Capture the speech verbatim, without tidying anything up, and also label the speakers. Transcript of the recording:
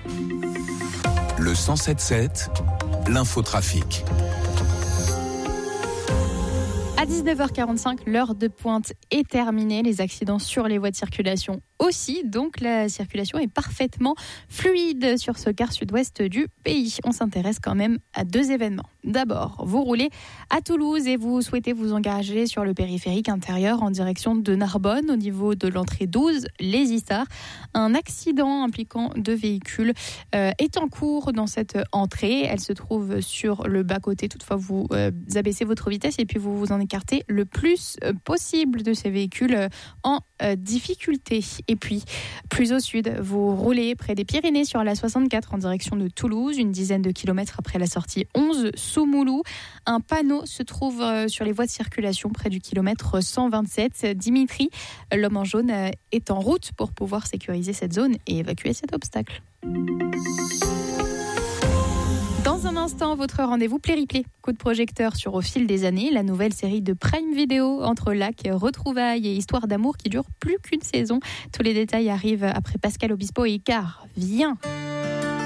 Speaker 1: Le cent sept sept, l'infotrafic.
Speaker 2: À dix-neuf heures quarante-cinq, l'heure de pointe est terminée. Les accidents sur les voies de circulation aussi. Donc la circulation est parfaitement fluide sur ce quart sud-ouest du pays. On s'intéresse quand même à deux événements. D'abord, vous roulez à Toulouse et vous souhaitez vous engager sur le périphérique intérieur en direction de Narbonne, au niveau de l'entrée douze, les Issards. Un accident impliquant deux véhicules euh, est en cours dans cette entrée. Elle se trouve sur le bas-côté. Toutefois, vous euh, abaissez votre vitesse et puis vous vous en écartez le plus possible de ces véhicules en euh, difficulté. Et puis, plus au sud, vous roulez près des Pyrénées sur la soixante-quatre en direction de Toulouse, une dizaine de kilomètres après la sortie onze sous Moulou. Un panneau se trouve sur les voies de circulation près du kilomètre cent vingt-sept. Dimitri, l'homme en jaune, est en route pour pouvoir sécuriser cette zone et évacuer cet obstacle. Dans un instant, votre rendez-vous Plériplé. Coup de projecteur sur Au fil des années, la nouvelle série de Prime Video entre lacs, retrouvailles et histoires d'amour qui dure plus qu'une saison. Tous les détails arrivent après Pascal Obispo et Icar. Viens!